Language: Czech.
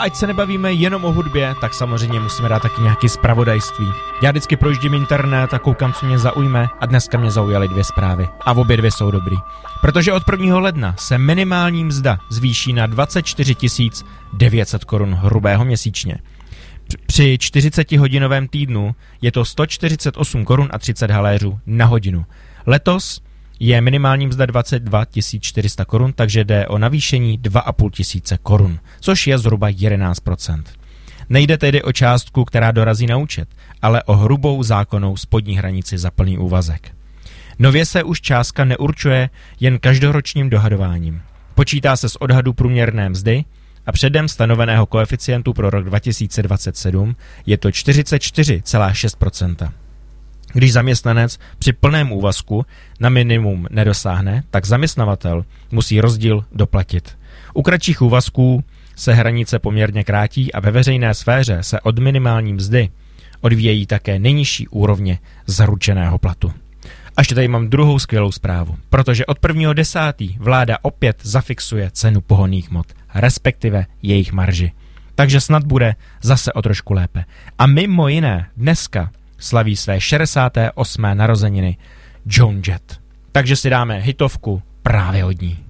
ať se nebavíme jenom o hudbě, tak samozřejmě musíme dát taky nějaký zpravodajství. Já vždycky projíždím internet a koukám, co mě zaujme, a dneska mě zaujaly 2 zprávy. A obě 2 jsou dobrý. Protože od 1. ledna se minimální mzda zvýší na 24 900 korun hrubého měsíčně. Při 40-hodinovém týdnu je to 148 korun a 30 haléřů na hodinu. Letos je minimální mzda 22 400 korun, takže jde o navýšení 2 500 korun, což je zhruba 11%. Nejde tedy o částku, která dorazí na účet, ale o hrubou zákonnou spodní hranici za plný úvazek. Nově se už částka neurčuje jen každoročním dohadováním. Počítá se z odhadu průměrné mzdy a předem stanoveného koeficientu pro rok 2027 je to 44,6%. Když zaměstnanec při plném úvazku na minimum nedosáhne, tak zaměstnavatel musí rozdíl doplatit. U kratších úvazků se hranice poměrně krátí a ve veřejné sféře se od minimální mzdy odvíjejí také nejnižší úrovně zaručeného platu. A ještě tady mám druhou skvělou zprávu, protože od 1.10. vláda opět zafixuje cenu pohonných hmot, respektive jejich marži. Takže snad bude zase o trošku lépe. A mimo jiné dneska slaví své 68. narozeniny Joan Jett. Takže si dáme hitovku právě od ní.